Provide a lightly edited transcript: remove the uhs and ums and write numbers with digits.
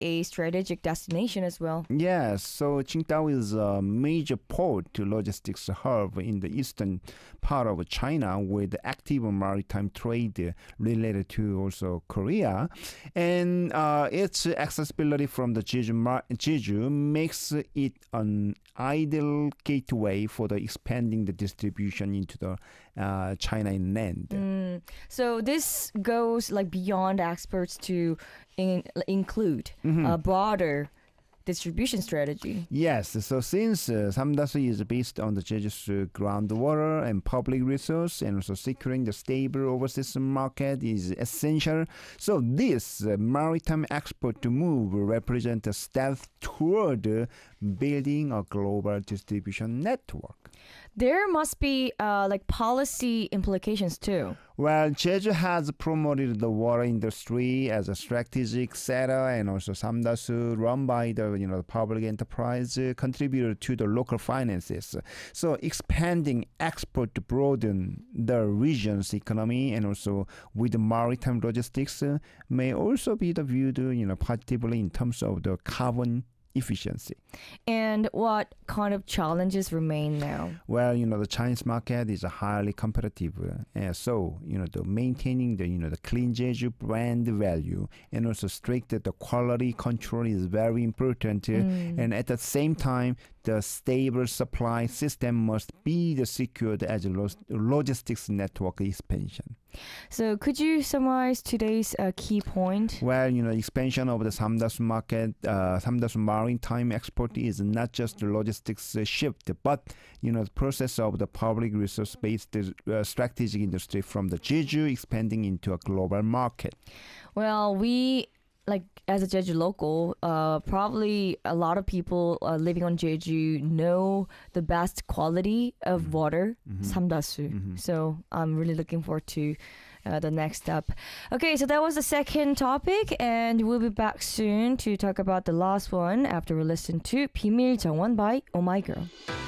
a strategic destination as well. Yes, so Qingdao is a major port logistics hub in the eastern part of China with active maritime trade related to also Korea. And its accessibility from the Jeju makes it an ideal gateway for the expanding the distribution into the China inland. So this goes like beyond exports to include a broader distribution strategy. Yes, so since Samdasu is based on the Jeju's groundwater and public resource, and also securing the stable overseas market is essential. So this maritime export move represents a step toward building a global distribution network. There must be like policy implications too. Well, Jeju has promoted the water industry as a strategic sector, and also Samdasu, run by the public enterprise, contributed to the local finances. So expanding export to broaden the region's economy, and also with maritime logistics, may also be the viewed positively in terms of the carbon efficiency. And what kind of challenges remain now? Well, the Chinese market is highly competitive, so the maintaining the clean Jeju brand value and also strict the quality control is very important. And at the same time, the stable supply system must be secured as a logistics network expansion. So could you summarize today's key point? Well, expansion of the Samdasu market, Samdasu maritime export is not just the logistics shift, but the process of the public resource-based strategic industry from the Jeju expanding into a global market. Well, we like as a Jeju local, probably a lot of people living on Jeju know the best quality of water, Samdasu. So I'm really looking forward to the next step. Okay, so that was the second topic, and we'll be back soon to talk about the last one after we listen to 비밀 정원 by Oh My Girl.